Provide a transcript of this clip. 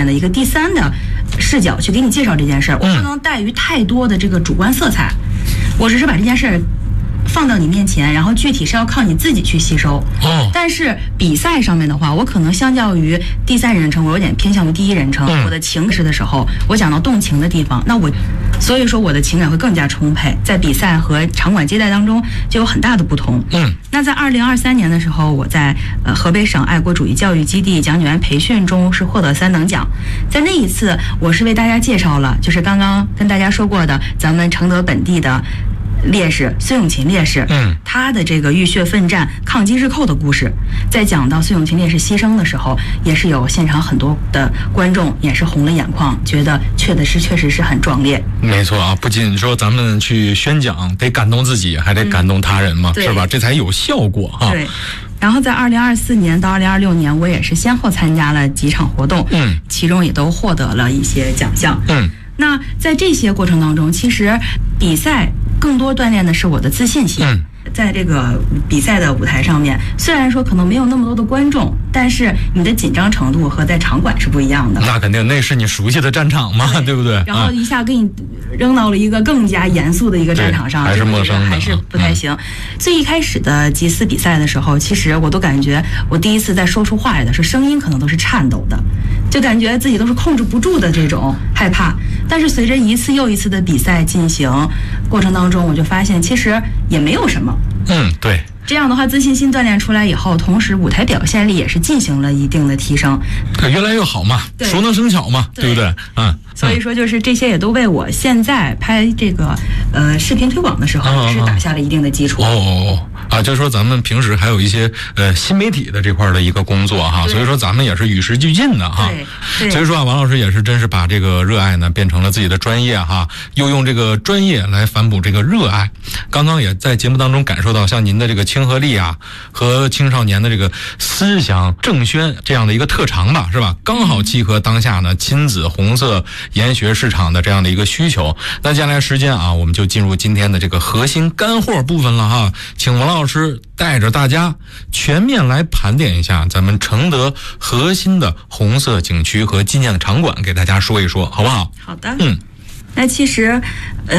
的一个第三的视角去给你介绍这件事儿，我不能带于太多的这个主观色彩，我只是把这件事儿放到你面前，然后具体是要靠你自己去吸收。但是比赛上面的话，我可能相较于第三人称，我有点偏向于第一人称。我的情势的时候，我讲到动情的地方，所以说我的情感会更加充沛，在比赛和场馆接待当中就有很大的不同。那在2023年的时候，我在河北省爱国主义教育基地讲解员培训中是获得3等奖。在那一次，我是为大家介绍了，就是刚刚跟大家说过的，咱们承德本地的烈士孙永琴烈士，他的这个浴血奋战、抗击日寇的故事。在讲到孙永琴烈士牺牲的时候，也是有现场很多的观众也是红了眼眶，觉得确实是很壮烈。 没错啊，不仅说咱们去宣讲得感动自己，还得感动他人嘛，是吧？这才有效果哈。 对。然后在2024年到2026年，我也是先后参加了几场活动，其中也都获得了一些奖项。那在这些过程当中，其实比赛更多锻炼的是我的自信心。在这个比赛的舞台上面，虽然说可能没有那么多的观众，但是你的紧张程度和在场馆是不一样的。 那肯定，那是你熟悉的战场嘛，对不对？ 然后一下给你扔到了一个更加严肃的一个战场上， 还是陌生的， 还是不太行。最一开始的几次比赛的时候，其实我都感觉我第一次在说出话来的时候，声音可能都是颤抖的，就感觉自己都是控制不住的这种害怕。但是随着一次又一次的比赛进行过程当中，我就发现其实也没有什么。 对。 这样的话，自信心锻炼出来以后，同时舞台表现力也是进行了一定的提升， 越来越好嘛，熟能生巧嘛，对不对？ 所以说就是这些也都为我现在拍这个视频推广的时候是打下了一定的基础。 就是说咱们平时还有一些新媒体的这块的一个工作哈，所以说咱们也是与时俱进的哈。所以说王老师也是真是把这个热爱呢变成了自己的专业哈，又用这个专业来反哺这个热爱。刚刚也在节目当中感受到，像您的这个亲和力啊，和青少年的这个思想正宣这样的一个特长吧，是吧？刚好契合当下呢亲子红色研学市场的这样的一个需求。那接下来时间啊，我们就进入今天的这个核心干货部分了哈，请王老师带着大家全面来盘点一下咱们承德核心的红色景区和纪念场馆，给大家说一说，好不好？ 好的。那其实